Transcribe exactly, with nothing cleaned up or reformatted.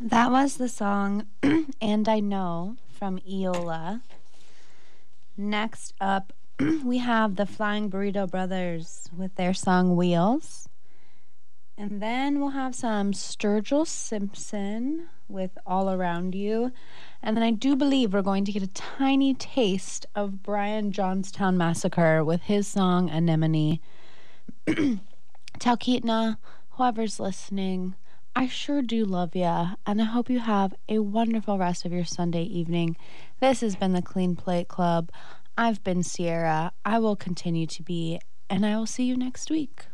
That was the song And I Know from Eola. Next up, we have the Flying Burrito Brothers with their song Wheels. And then we'll have some Sturgill Simpson with All Around You. And then I do believe we're going to get a tiny taste of Brian Johnstown Massacre with his song Anemone. Talkeetna, whoever's listening, I sure do love ya, and I hope you have a wonderful rest of your Sunday evening. This has been the Clean Plate Club. I've been Sierra. I will continue to be, and I will see you next week.